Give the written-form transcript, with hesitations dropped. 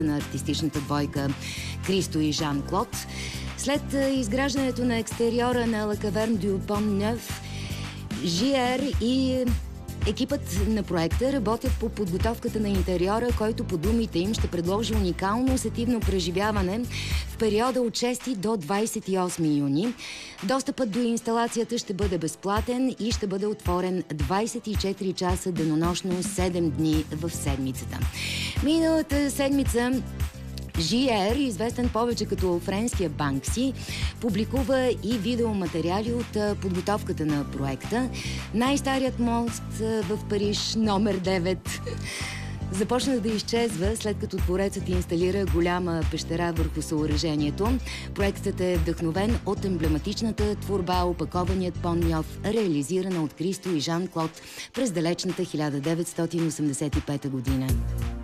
на артистичната двойка Кристо и Жан-Клод. След изграждането на екстериора на La Caverne du Pont-Neuf, JR и екипът на проекта работят по подготовката на интериора, който по думите им ще предложи уникално усетивно преживяване в периода от 6 до 28 юни. Достъпът до инсталацията ще бъде безплатен и ще бъде отворен 24 часа денонощно, 7 дни в седмицата. Миналата седмица JR, известен повече като френския Банкси, публикува и видеоматериали от подготовката на проекта. Най-старият мост в Париж, номер 9, започна да изчезва, след като творецът инсталира голяма пещера върху съоръжението. Проектът е вдъхновен от емблематичната творба "Опакованият Pont-Neuf", реализирана от Кристо и Жан-Клод през далечната 1985 година.